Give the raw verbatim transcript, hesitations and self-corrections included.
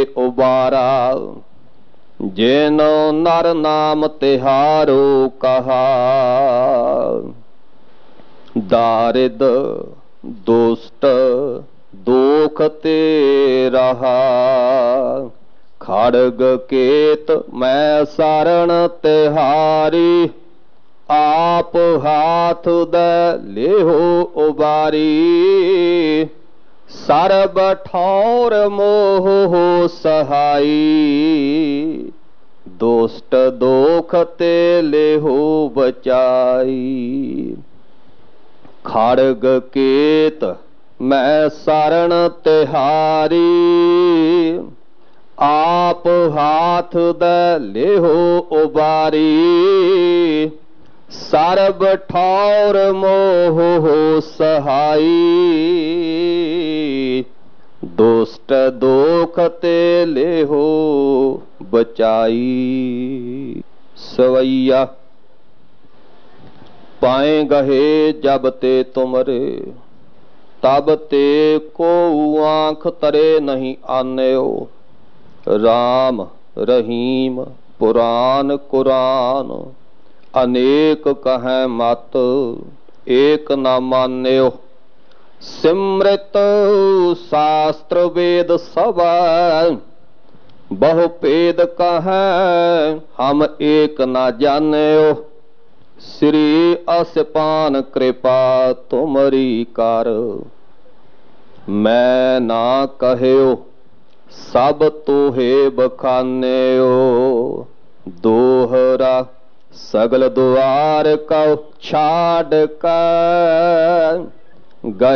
उबारा। जेनो नर नाम तिहारो कहा। दारिद दुष्ट दोख ते रहा। खड़ग केत मैं शरण तिहारी। आप हाथ दे लेहो उबारी। सर्ब ठौर मोह हो सहाई। दुष्ट दोख ते लेहो बचाई। खड़ग केत मैं शरण तिहारी। आप हाथ दे लेहो उबारी। सर्ब ठौर मोह हो सहाई। दुष्ट दोख ते लेहो बचाई। सवैया। पाए गहे जब ते तुमरे। तब ते को आँख तरे नहीं आन्यो। राम रहीम पुराण कुरान। अनेक कहें मत एक न मान्यो। सिमृत शास्त्र वेद सब। बहु भेद कहें हम एक न जान्यो। श्री असपान कृपा तुमरी कर। मैं ना कह्यो सब तोहे बखान्यो। दोहरा सगल द्वार कौ छाड़ कर।